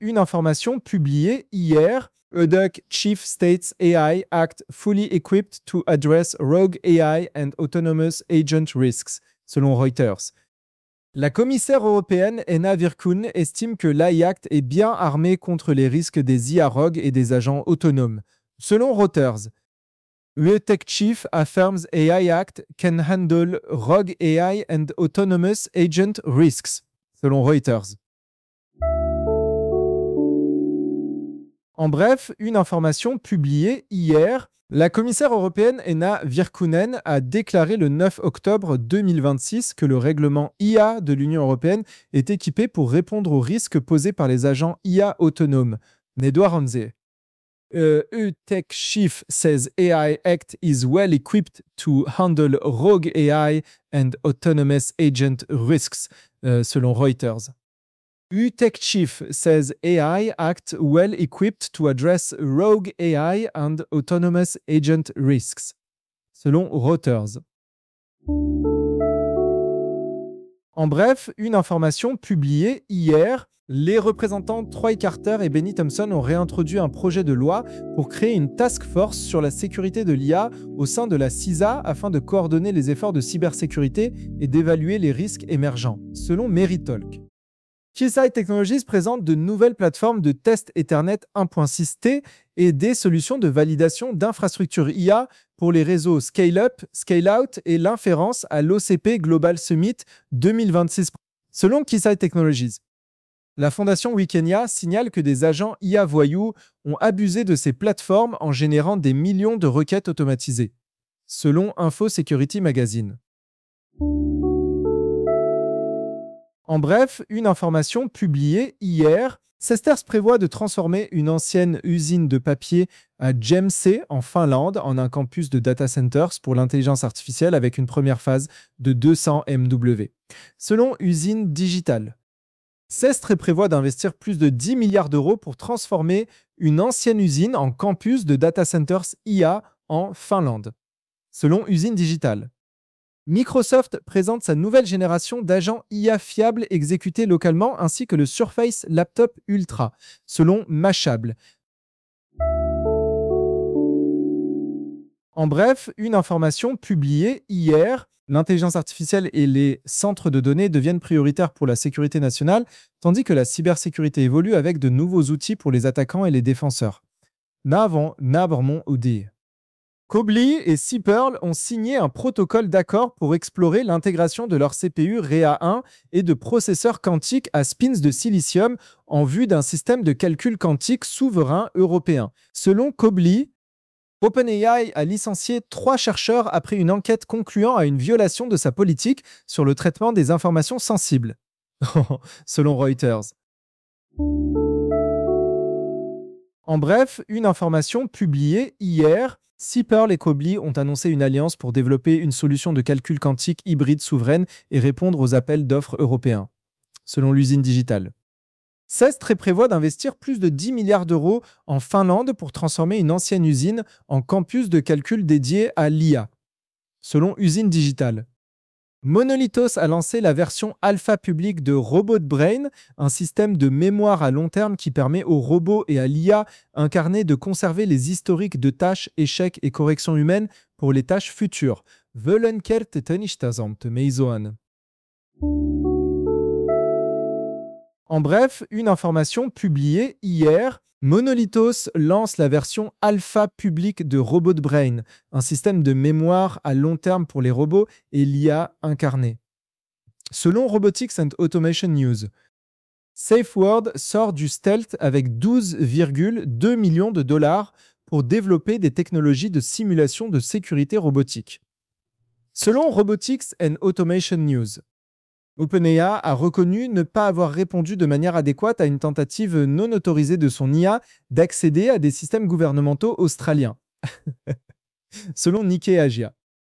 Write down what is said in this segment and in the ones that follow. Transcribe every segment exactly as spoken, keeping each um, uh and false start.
une information publiée hier. U D O C Chief States A I Act fully equipped to address rogue A I and autonomous agent risks, selon Reuters. La commissaire européenne Henna Virkkunen estime que l'A I Act est bien armé contre les risques des I A rogues et des agents autonomes. Selon Reuters, U D O C Chief affirms A I Act can handle rogue A I and autonomous agent risks, selon Reuters. En bref, une information publiée hier. La commissaire européenne Henna Virkkunen a déclaré le neuf octobre deux mille vingt-six que le règlement I A de l'Union européenne est équipé pour répondre aux risques posés par les agents I A autonomes. Nedouard Hanze. Uh, U D O C chief says A I Act is well equipped to handle rogue A I and autonomous agent risks, uh, selon Reuters. U D O C chief says A I Act well equipped to address rogue A I and autonomous agent risks, selon Reuters. En bref, une information publiée hier. Les représentants Troy Carter et Benny Thompson ont réintroduit un projet de loi pour créer une task force sur la sécurité de l'I A au sein de la C I S A afin de coordonner les efforts de cybersécurité et d'évaluer les risques émergents, selon Meritalk. Keysight Technologies présente de nouvelles plateformes de test Ethernet un point six T et des solutions de validation d'infrastructures I A pour les réseaux Scale-up, Scale-out et l'inférence à l'O C P Global Summit deux mille vingt-six, selon Keysight Technologies. La fondation Wikenya signale que des agents I A voyous ont abusé de ces plateformes en générant des millions de requêtes automatisées, selon Info Security Magazine. En bref, une information publiée hier. Cesters prévoit de transformer une ancienne usine de papier à Jämsä en Finlande en un campus de data centers pour l'intelligence artificielle avec une première phase de deux cents mégawatts, selon Usine Digital. Cestres prévoit d'investir plus de dix milliards d'euros pour transformer une ancienne usine en campus de data centers I A en Finlande, selon Usine Digital. Microsoft présente sa nouvelle génération d'agents I A fiables exécutés localement ainsi que le Surface Laptop Ultra, selon Mashable. En bref, une information publiée hier. L'intelligence artificielle et les centres de données deviennent prioritaires pour la sécurité nationale, tandis que la cybersécurité évolue avec de nouveaux outils pour les attaquants et les défenseurs. Navon Nabermon Oudi. Cobley et Cperl ont signé un protocole d'accord pour explorer l'intégration de leur C P U R E A un et de processeurs quantiques à spins de silicium en vue d'un système de calcul quantique souverain européen. Selon Cobley, OpenAI a licencié trois chercheurs après une enquête concluant à une violation de sa politique sur le traitement des informations sensibles, selon Reuters. En bref, une information publiée hier. Cperl et Cobley ont annoncé une alliance pour développer une solution de calcul quantique hybride souveraine et répondre aux appels d'offres européens, selon l'usine digitale. Cestres prévoit d'investir plus de dix milliards d'euros en Finlande pour transformer une ancienne usine en campus de calcul dédié à l'I A, selon Usine Digitale. Monolithos a lancé la version alpha publique de Robot Brain, un système de mémoire à long terme qui permet aux robots et à l'I A incarnés de conserver les historiques de tâches, échecs et corrections humaines pour les tâches futures. Völlenkert tenishtasamt meizoan. En bref, une information publiée hier. Monolithos lance la version alpha publique de Robot Brain, un système de mémoire à long terme pour les robots et l'I A incarnée. Selon Robotics and Automation News, SafeWord sort du stealth avec douze virgule deux millions de dollars pour développer des technologies de simulation de sécurité robotique. Selon Robotics and Automation News, OpenAI a reconnu ne pas avoir répondu de manière adéquate à une tentative non autorisée de son I A d'accéder à des systèmes gouvernementaux australiens, selon Nikkei Asia.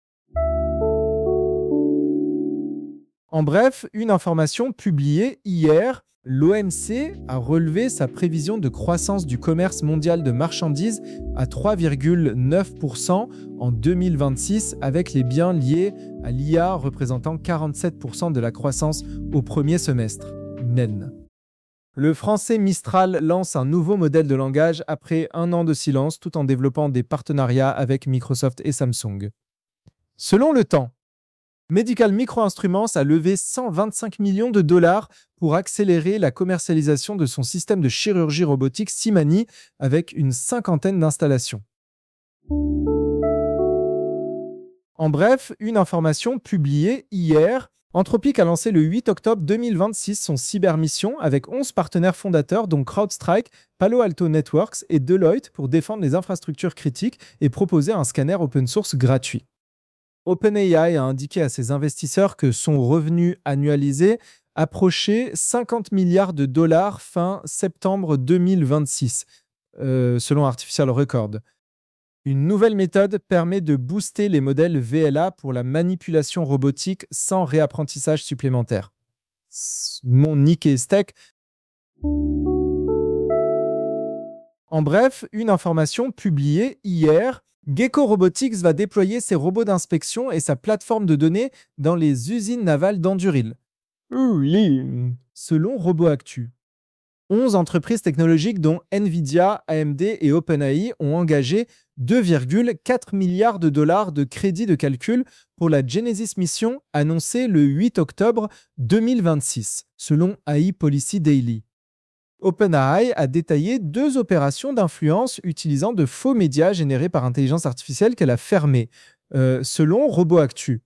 En bref, une information publiée hier. L'O M C a relevé sa prévision de croissance du commerce mondial de marchandises à trois virgule neuf pour cent en deux mille vingt-six, avec les biens liés à l'I A représentant quarante-sept pour cent de la croissance au premier semestre. N E N. Le français Mistral lance un nouveau modèle de langage après un an de silence tout en développant des partenariats avec Microsoft et Samsung. Selon le temps, Medical Microinstruments a levé cent vingt-cinq millions de dollars pour accélérer la commercialisation de son système de chirurgie robotique Symani avec une cinquantaine d'installations. En bref, une information publiée hier. Anthropic a lancé le huit octobre deux mille vingt-six son cybermission avec onze partenaires fondateurs dont CrowdStrike, Palo Alto Networks et Deloitte pour défendre les infrastructures critiques et proposer un scanner open source gratuit. OpenAI a indiqué à ses investisseurs que son revenu annualisé approchait cinquante milliards de dollars fin septembre deux mille vingt-six, euh, selon Artificial Record. Une nouvelle méthode permet de booster les modèles V L A pour la manipulation robotique sans réapprentissage supplémentaire. Mon Nikkei Steak. En bref, une information publiée hier. Gecko Robotics va déployer ses robots d'inspection et sa plateforme de données dans les usines navales d'Anduril. Selon RoboActu. onze entreprises technologiques dont Nvidia, A M D et OpenAI ont engagé deux virgule quatre milliards de dollars de crédits de calcul pour la Genesis Mission annoncée le huit octobre deux mille vingt-six, selon A I Policy Daily. OpenAI a détaillé deux opérations d'influence utilisant de faux médias générés par intelligence artificielle qu'elle a fermées, euh, selon RoboActu.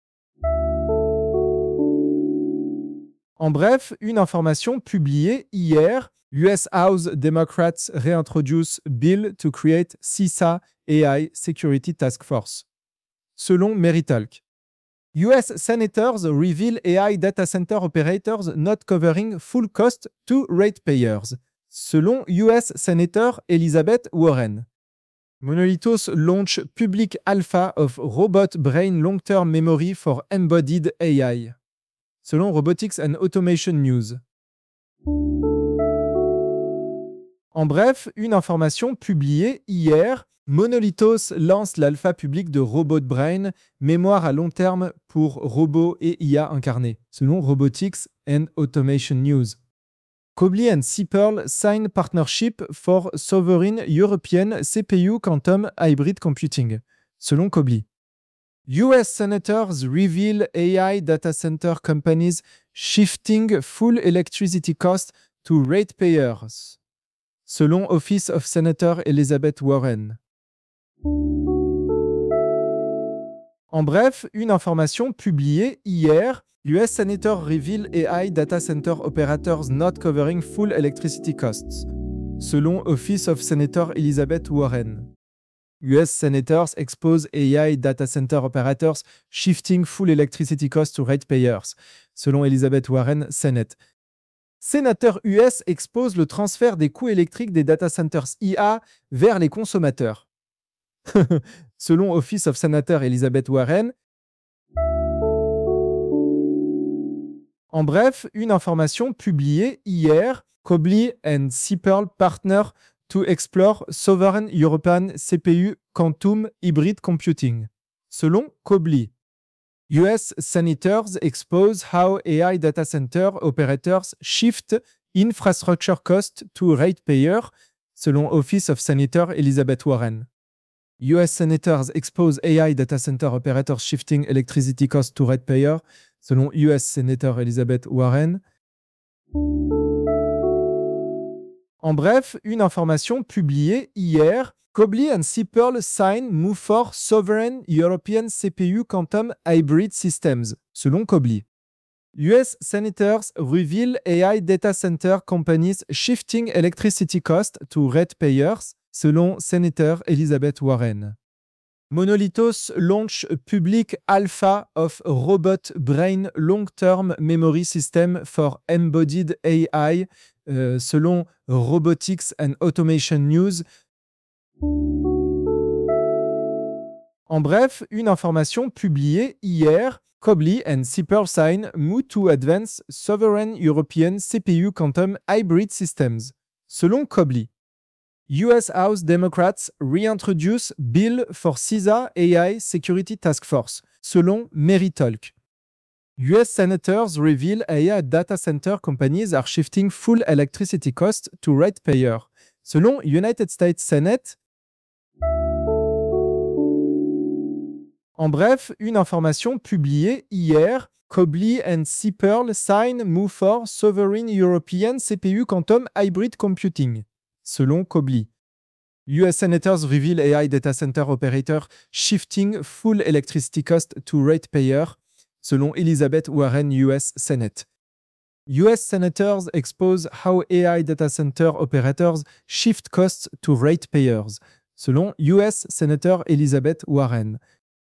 En bref, une information publiée hier. U S House Democrats reintroduce bill to create C I S A A I Security Task Force. Selon Meritalk. U S Senators reveal A I data center operators not covering full cost to ratepayers. Selon U S Senator Elizabeth Warren. Monolithos launch public alpha of robot brain long-term memory for embodied A I. Selon Robotics and Automation News. En bref, une information publiée hier. Monolithos lance l'alpha public de Robot Brain, mémoire à long terme pour robots et I A incarnés, selon Robotics and Automation News. Cobley and Seapearl sign partnership for sovereign European C P U quantum hybrid computing, selon Cobley. U S senators reveal A I data center companies shifting full electricity cost to ratepayers, selon Office of Senator Elizabeth Warren. En bref, une information publiée hier. U S Senator reveal A I data center operators not covering full electricity costs, selon Office of Senator Elizabeth Warren. U S Senators expose A I data center operators shifting full electricity costs to ratepayers, selon Elizabeth Warren, Senate. Sénateur U S expose le transfert des coûts électriques des data centers I A vers les consommateurs. Selon Office of Senator Elizabeth Warren. En bref, une information publiée hier. Cobley and Seapearl partner to explore sovereign European C P U quantum hybrid computing. Selon Cobley. U S senators expose how A I data center operators shift infrastructure cost to ratepayers, selon Office of Senator Elizabeth Warren. U S senators expose A I data center operators shifting electricity cost to ratepayers, selon U S Senator Elizabeth Warren. En bref, une information publiée hier. Cobley and Seapearl sign move for sovereign European C P U quantum hybrid systems, selon Cobley. U S senators reveal A I data center companies shifting electricity cost to ratepayers, selon Senator Elizabeth Warren. Monolithos launch public alpha of robot brain long-term memory system for embodied A I, euh, selon Robotics and Automation News. En bref, une information publiée hier. Cobley and Seapearl sign move to advance sovereign European C P U quantum hybrid systems, selon Cobley. U S House Democrats reintroduce bill for C I S A A I Security Task Force, selon Meritalk. U S senators reveal A I data center companies are shifting full electricity cost to ratepayer. Selon United States Senate, en bref, une information publiée hier, Cobley and Sipperl sign move for sovereign European C P U quantum hybrid computing. Selon Cobley, U S senators reveal A I data center operator shifting full electricity cost to ratepayer. Selon Elizabeth Warren, U S Senate. U S senators expose how A I data center operators shift costs to ratepayers. Selon U S Senator Elizabeth Warren.